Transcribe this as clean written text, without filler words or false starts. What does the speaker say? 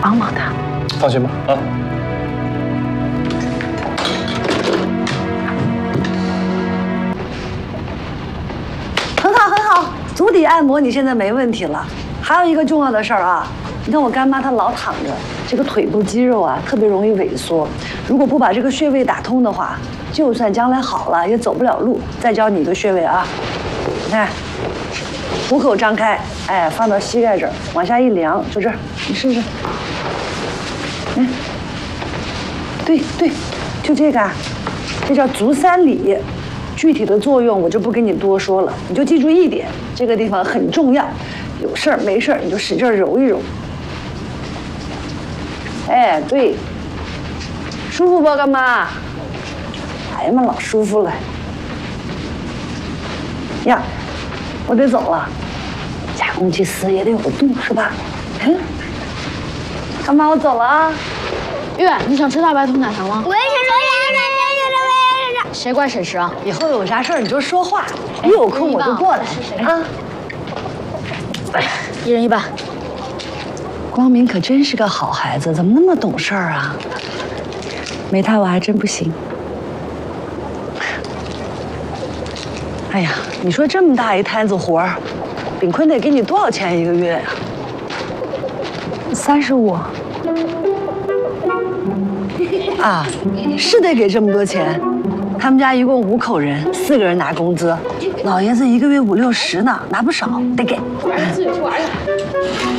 帮帮他。 放心吧，啊。 很好，很好，足底按摩你现在没问题了。还有一个重要的事儿啊，你看我干妈她老躺着，这个腿部肌肉啊特别容易萎缩，如果不把这个穴位打通的话，就算将来好了也走不了路。再教你一个穴位啊，你看，虎口张开，哎，放到膝盖这儿，往下一量，就这儿，你试试。嗯，对对，就这个，这叫足三里。具体的作用我就不跟你多说了，你就记住一点，这个地方很重要，有事儿没事儿你就使劲揉一揉。哎，对，舒服不，干妈？哎呀妈，老舒服了。呀，我得走了，加公济私也得有度是吧？嗯，干妈，我走了啊。 月，你想吃大白兔奶糖吗？ 我也想吃， 谁管谁吃啊？ 以后有啥事儿你就说话，一有空我就过来啊。 一人一半。 光明可真是个好孩子，怎么那么懂事儿啊？没他我还真不行。哎呀，你说这么大一摊子活儿，炳坤得给你多少钱一个月呀 35。 啊，是得给这么多钱。他们家一共5口人，4个人拿工资，老爷子一个月50-60呢，拿不少，得给。 自己去玩去。